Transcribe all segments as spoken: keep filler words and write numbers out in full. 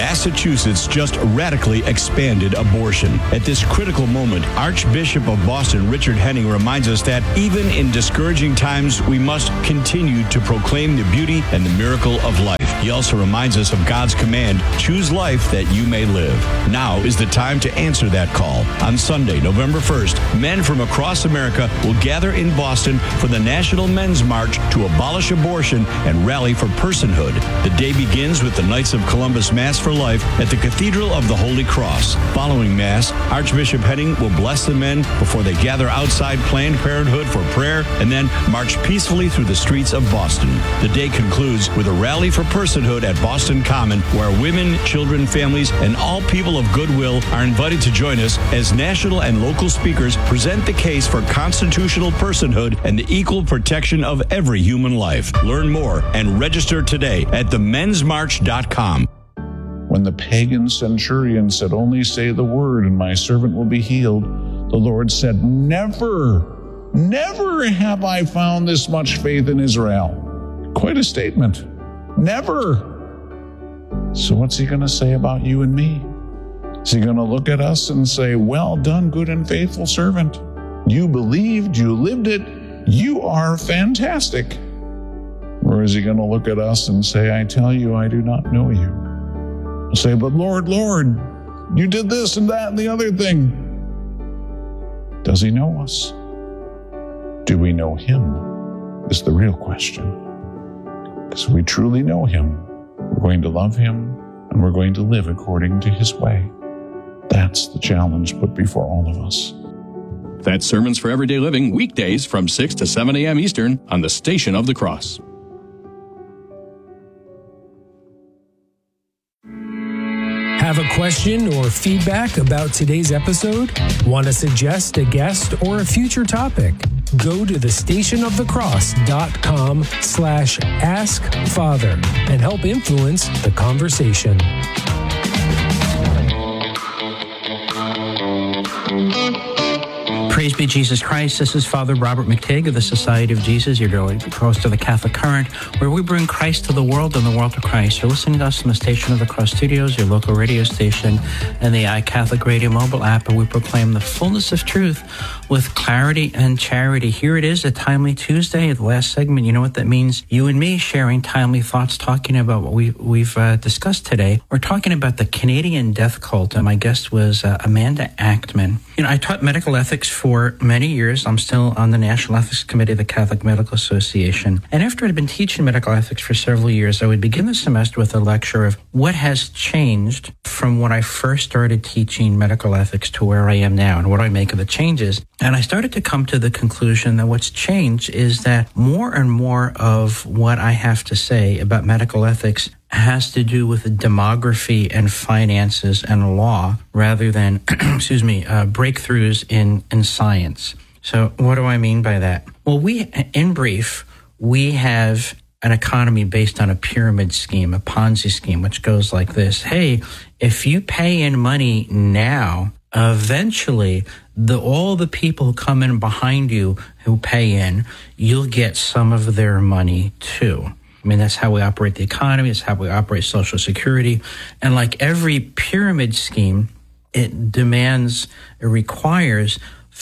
Massachusetts just radically expanded abortion. At this critical moment, Archbishop of Boston, Richard Henning, reminds us that even in discouraging times, we must continue to proclaim the beauty and the miracle of life. He also reminds us of God's command, choose life that you may live. Now is the time to answer that call. On Sunday, November first, men from across America will gather in Boston for the National Men's March to abolish abortion and rally for personhood. The day begins with the Knights of Columbus Mass for Life at the Cathedral of the Holy Cross. Following Mass, Archbishop Henning will bless the men before they gather outside Planned Parenthood for prayer and then march peacefully through the streets of Boston. The day concludes with a rally for personhood at Boston Common, where women, children, families, and all people of goodwill are invited to join us as national and local speakers present the case for constitutional personhood and the equal protection of every human life. Learn more and register today at the men's march dot com. When the pagan centurion said, "Only say the word and my servant will be healed," the Lord said, "Never, never have I found this much faith in Israel." Quite a statement. Never. So what's he going to say about you and me? Is he going to look at us and say, "Well done, good and faithful servant. You believed, you lived it, you are fantastic"? Or is he going to look at us and say, "I tell you, I do not know you"? He'll say, "But Lord, Lord, you did this and that and the other thing." Does he know us? Do we know him? Is the real question. Because if we truly know him, we're going to love him and we're going to live according to his way. That's the challenge put before all of us. That's Sermons for Everyday Living, weekdays from six to seven a.m. Eastern on the Station of the Cross. Have a question or feedback about today's episode? Want to suggest a guest or a future topic? Go to the station of the cross dot com slash ask father and help influence the conversation. Praise be Jesus Christ. This is Father Robert McTigg of the Society of Jesus. You're really close to the Catholic Current, where we bring Christ to the world and the world to Christ. You're listening to us from the Station of the Cross Studios, your local radio station, and the iCatholic Radio mobile app, and we proclaim the fullness of truth with clarity and charity. Here it is, a Timely Tuesday, the last segment. You know what that means? You and me sharing timely thoughts, talking about what we, we've uh, discussed today. We're talking about the Canadian death cult, and my guest was uh, Amanda Achtman. You know, I taught medical ethics for many years. I'm still on the National Ethics Committee of the Catholic Medical Association. And after I'd been teaching medical ethics for several years, I would begin the semester with a lecture of what has changed from when I first started teaching medical ethics to where I am now, and what do I make of the changes. And I started to come to the conclusion that what's changed is that more and more of what I have to say about medical ethics has to do with demography and finances and law rather than, excuse me, uh, breakthroughs in, in science. So what do I mean by that? Well, we, in brief, we have an economy based on a pyramid scheme, a Ponzi scheme, which goes like this. Hey, if you pay in money now, eventually the all the people who come in behind you who pay in, you'll get some of their money too. I mean, that's how we operate the economy. It's how we operate Social Security. And like every pyramid scheme, it demands, it requires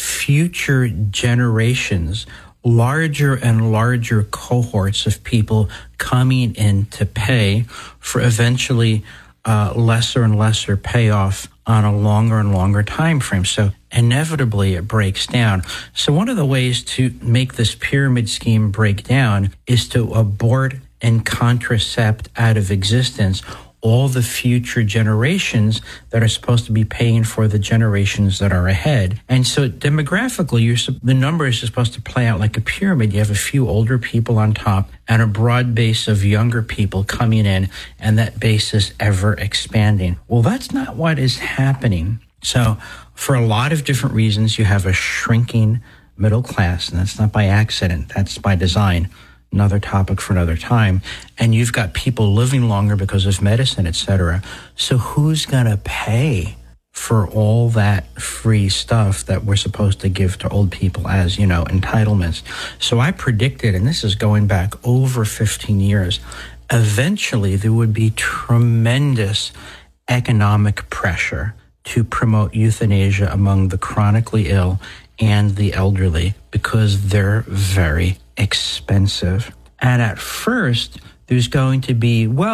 future generations, larger and larger cohorts of people coming in to pay for eventually uh, lesser and lesser payoff on a longer and longer time frame. So inevitably it breaks down. So one of the ways to make this pyramid scheme break down is to abort and contracept out of existence all the future generations that are supposed to be paying for the generations that are ahead. And so demographically, you're, the numbers are supposed to play out like a pyramid. You have a few older people on top and a broad base of younger people coming in, and that base is ever expanding. Well, that's not what is happening. So for a lot of different reasons, you have a shrinking middle class, and that's not by accident. That's by design. Another topic for another time. And you've got people living longer because of medicine, et cetera. So who's going to pay for all that free stuff that we're supposed to give to old people as, you know, entitlements? So I predicted, and this is going back over fifteen years, eventually there would be tremendous economic pressure to promote euthanasia among the chronically ill and the elderly because they're very expensive. And at first, there's going to be, well,